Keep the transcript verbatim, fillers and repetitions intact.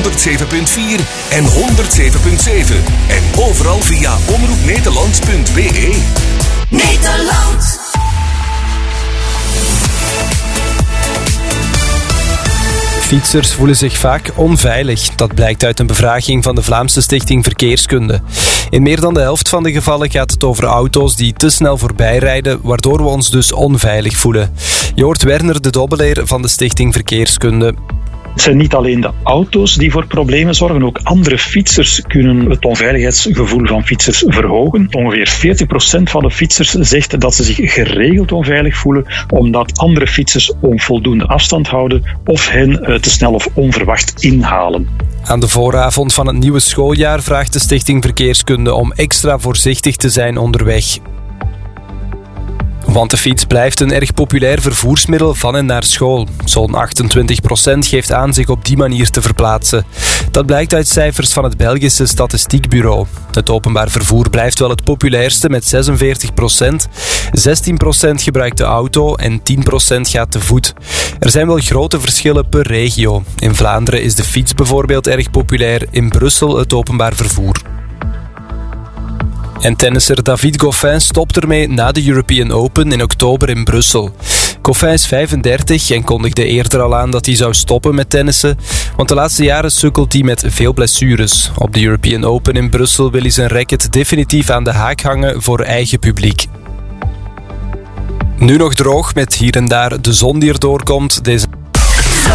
honderdzeven punt vier en honderdzeven punt zeven. En overal via omroep nederland punt b e. Nederland. Fietsers voelen zich vaak onveilig. Dat blijkt uit een bevraging van de Vlaamse Stichting Verkeerskunde. In meer dan de helft van de gevallen gaat het over auto's die te snel voorbij rijden, waardoor we ons dus onveilig voelen. Je hoort Werner de Dobbeleer van de Stichting Verkeerskunde. Het zijn niet alleen de auto's die voor problemen zorgen, ook andere fietsers kunnen het onveiligheidsgevoel van fietsers verhogen. Ongeveer veertig procent van de fietsers zegt dat ze zich geregeld onveilig voelen omdat andere fietsers onvoldoende afstand houden of hen te snel of onverwacht inhalen. Aan de vooravond van het nieuwe schooljaar vraagt de Stichting Verkeerskunde om extra voorzichtig te zijn onderweg. Want de fiets blijft een erg populair vervoersmiddel van en naar school. Zo'n achtentwintig procent geeft aan zich op die manier te verplaatsen. Dat blijkt uit cijfers van het Belgische Statistiekbureau. Het openbaar vervoer blijft wel het populairste met zesenveertig procent. zestien procent gebruikt de auto en tien procent gaat te voet. Er zijn wel grote verschillen per regio. In Vlaanderen is de fiets bijvoorbeeld erg populair, in Brussel het openbaar vervoer. En tennisser David Goffin stopt ermee na de European Open in oktober in Brussel. Goffin is vijfendertig en kondigde eerder al aan dat hij zou stoppen met tennissen, want de laatste jaren sukkelt hij met veel blessures. Op de European Open in Brussel wil hij zijn racket definitief aan de haak hangen voor eigen publiek. Nu nog droog met hier en daar de zon die erdoor komt. Deze